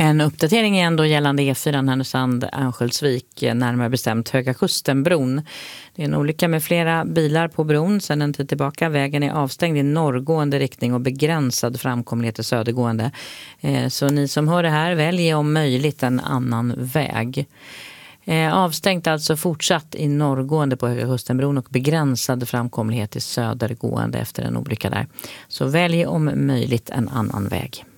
En uppdatering igen då gällande E4 Härnösand-Örnsköldsvik, närmare bestämt Höga Kustenbron. Det är en olycka med flera bilar på bron sedan en tid tillbaka. Vägen är avstängd i norrgående riktning och begränsad framkomlighet i södergående. Så ni som hör det här, välj om möjligt en annan väg. Avstängt alltså fortsatt i norrgående på Höga Kustenbron och begränsad framkomlighet i södergående efter en olycka där. Så välj om möjligt en annan väg.